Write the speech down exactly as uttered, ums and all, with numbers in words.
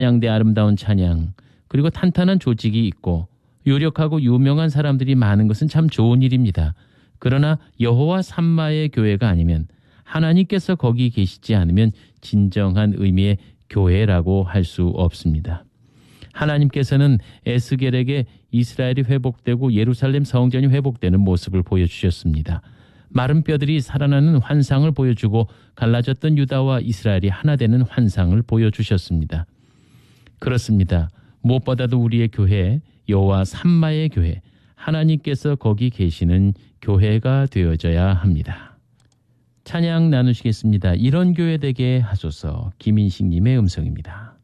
양대 아름다운 찬양, 그리고 탄탄한 조직이 있고 유력하고 유명한 사람들이 많은 것은 참 좋은 일입니다. 그러나 여호와 삼마의 교회가 아니면, 하나님께서 거기 계시지 않으면 진정한 의미의 교회라고 할 수 없습니다. 하나님께서는 에스겔에게 이스라엘이 회복되고 예루살렘 성전이 회복되는 모습을 보여주셨습니다. 마른 뼈들이 살아나는 환상을 보여주고 갈라졌던 유다와 이스라엘이 하나 되는 환상을 보여주셨습니다. 그렇습니다. 무엇보다도 우리의 교회, 여호와 삼마의 교회, 하나님께서 거기 계시는 교회가 되어져야 합니다. 찬양 나누시겠습니다. 이런 교회 되게 하소서. 김인식님의 음성입니다.